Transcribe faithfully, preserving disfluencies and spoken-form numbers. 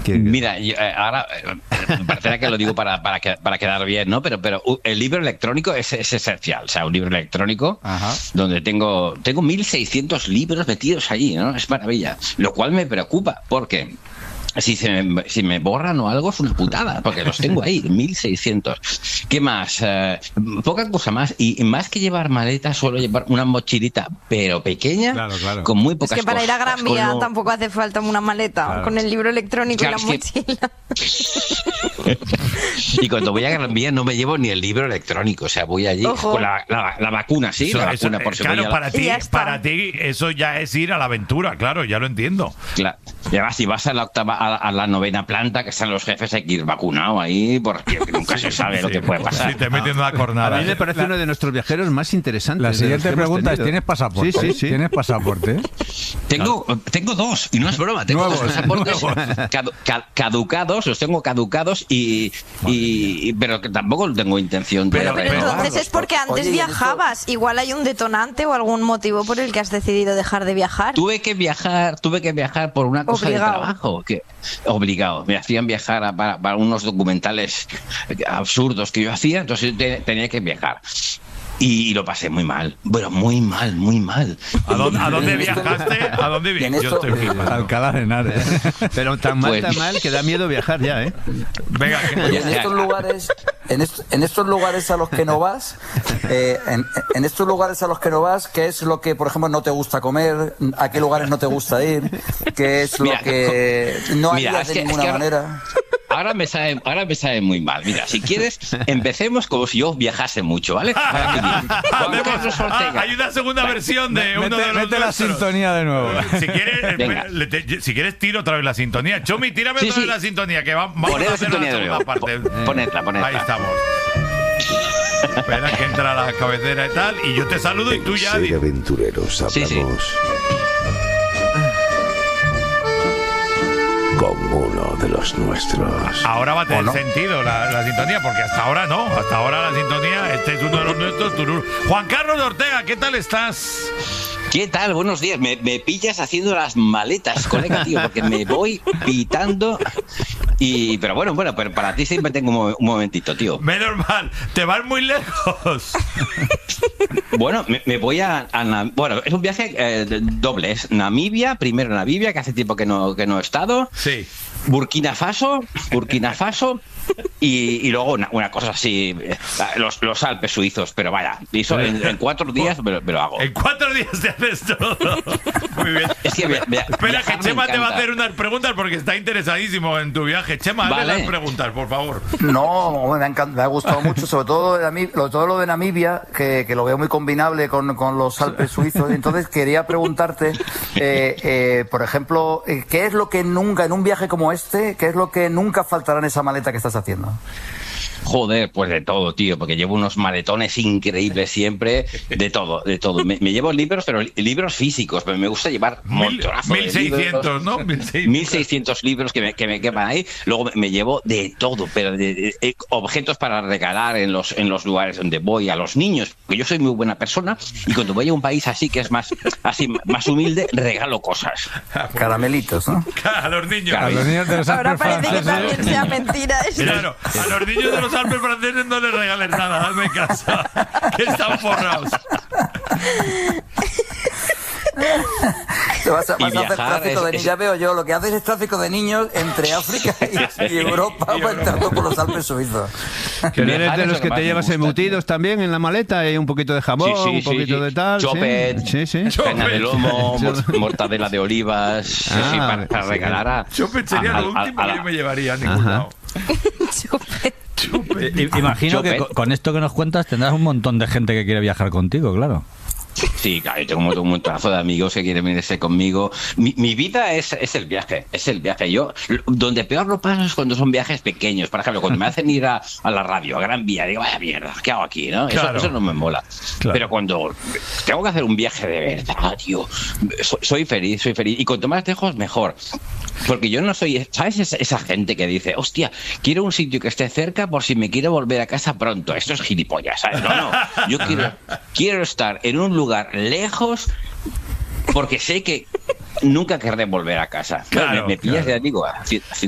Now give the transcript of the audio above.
Mira, yo, eh, ahora eh, parecerá que lo digo para, para, que, para quedar bien, ¿no? Pero, pero uh, el libro electrónico es, es esencial. O sea, un libro electrónico Ajá. donde tengo, tengo mil seiscientos libros metidos allí, ¿no? Es maravilla. Lo cual me preocupa, porque si, se me, si me borran o algo es una putada, porque los tengo ahí, mil seiscientos. ¿Qué más? Eh, poca cosa más. Y, y más que llevar maletas, suelo llevar una mochilita, pero pequeña, claro, claro. con muy pocas cosas. Es que para cosas. ir a Gran Vía Como... tampoco hace falta una maleta, claro. con el libro electrónico claro, y la mochila. Que... y cuando voy a Gran Vía no me llevo ni el libro electrónico, o sea, voy allí Ojo. con la, la, la vacuna, sí, eso, la eso, vacuna por si Claro, voy a... para ti, para ti eso ya es ir a la aventura, claro, ya lo entiendo. Claro. Y además, si vas a la octava, a, a la novena planta, que están los jefes, hay que ir vacunado ahí, porque nunca se sabe sí, lo que puede pasar. Si te meten una cornada. A mí me parece la, uno de nuestros viajeros más interesantes. La siguiente pregunta es, ¿tienes pasaporte? Sí, sí, sí. ¿Tienes pasaporte? Tengo, tengo dos, y no es broma, tengo nuevos, dos pasaportes cadu, caducados, los tengo caducados, y, y pero que tampoco tengo intención de... Pero, pero entonces es porque antes Oye, viajabas, esto... igual hay un detonante o algún motivo por el que has decidido dejar de viajar. Tuve que viajar, tuve que viajar por una cosa Obligado. de trabajo, que obligado, me hacían viajar a, para, para unos documentales absurdos que yo hacía, entonces te, tenía que viajar. Y lo pasé muy mal, bueno, muy mal, muy mal. ¿A dónde, ¿a dónde viajaste? ¿A dónde viajaste? Yo estoy flipando. Alcalá de Henares. Pero tan mal, pues... tan mal que da miedo viajar ya, ¿eh? Venga, que... Oye, en estos lugares, en, est en estos lugares a los que no vas, eh, en, en estos lugares a los que no vas, ¿qué es lo que, por ejemplo, no te gusta comer? ¿A qué lugares no te gusta ir? ¿Qué es lo mira, que no harías mira, de que, ninguna es que ahora... manera? Ahora me sabe, ahora me sabe muy mal. Mira, si quieres, empecemos como si yo viajase mucho, ¿vale? Para que ah, hay una segunda versión de mete, uno de los Mete la sintonía de nuevo. Si quieres, le, te, si quieres tiro otra vez la sintonía. Chomi, tírame sí, otra sí. vez la sintonía, que va, vamos Poner a la hacer sintonía la segunda de parte. Ponedla, ponedla. Ahí estamos. Espera que entra la cabecera y tal, y yo te saludo y tú ya... Ser aventureros, hablamos... Sí, sí. Con uno de los nuestros. Ahora va a tener no? sentido la, la sintonía, porque hasta ahora no. Hasta ahora la sintonía, este es uno de los nuestros. Turur. Juan Carlos de Ortega, ¿qué tal estás? ¿Qué tal? Buenos días. Me, me pillas haciendo las maletas, colega, tío, porque me voy pitando. Y, pero bueno, bueno, pero para ti siempre tengo un, un momentito, tío. Menos mal, te vas muy lejos. Bueno, me, me voy a, a... Bueno, es un viaje eh, doble. Es Namibia, primero Namibia, que hace tiempo que no, que no he estado. Sí. Burkina Faso, Burkina Faso. Y, y luego una, una cosa así, los, los Alpes suizos, pero vaya, eso en, en cuatro días me lo, me lo hago. En cuatro días te haces todo. Muy bien. Es que me, me, Espera, que Chema te va a hacer unas preguntas porque está interesadísimo en tu viaje. Chema, hazle vale. las preguntas, por favor. No, me ha, encantado, me ha gustado mucho, sobre todo, de Namibia, todo lo de Namibia, que, que lo veo muy combinable con, con los Alpes suizos. Entonces quería preguntarte, eh, eh, por ejemplo, ¿qué es lo que nunca, en un viaje como este, qué es lo que nunca faltará en esa maleta que estás haciendo? Joder, pues de todo, tío, porque llevo unos maletones increíbles siempre, de todo, de todo. Me, me llevo libros, pero libros físicos, pero me gusta llevar montonazo mil seiscientos, ¿no? mil seiscientos libros que me, que me queman ahí. Luego me llevo de todo, pero de, de, de, objetos para regalar en los, en los lugares donde voy, a los niños, porque yo soy muy buena persona y cuando voy a un país así que es más, así, más humilde, regalo cosas. Caramelitos, ¿no? A los niños. A los niños de los Ahora parece que también sea mentira eso. Claro, a los niños de los Alpes franceses no les regales nada, hazme caso, que están forrados. Te vas a, vas a hacer tráfico de niños. Ya veo yo, lo que haces es tráfico de niños entre África y, y Europa, y entrando por los Alpes suizos. Que eres de los que te llevas embutidos también en la maleta, y un poquito de jamón, sí, sí, un poquito sí, de tal. Chopet, sí, sí. pena de lomo, mortadela de olivas, ah, sí, para, para regalar a... Chopet sería a, lo último a, a, a, que yo me llevaría a ningún lado. Chopet. Eh, imagino Chopet. que con esto que nos cuentas tendrás un montón de gente que quiere viajar contigo, claro. Sí, claro, yo tengo un montonazo de amigos que quieren venirse conmigo. Mi, mi vida es, es el viaje, es el viaje. Yo, donde peor lo paso es cuando son viajes pequeños. Por ejemplo, cuando me hacen ir a, a la radio, a Gran Vía, digo, vaya mierda, ¿qué hago aquí? ¿No? Eso, claro. eso no me mola. Claro. Pero cuando tengo que hacer un viaje de verdad, tío, soy, soy feliz, soy feliz. Y cuanto más lejos, mejor. Porque yo no soy, ¿sabes? Esa, esa gente que dice, hostia, quiero un sitio que esté cerca por si me quiero volver a casa pronto. Esto es gilipollas, ¿sabes? No, no. Yo quiero, quiero estar en un lugar lejos porque sé que nunca querré volver a casa. Claro, me, me pillas, claro. Ya digo,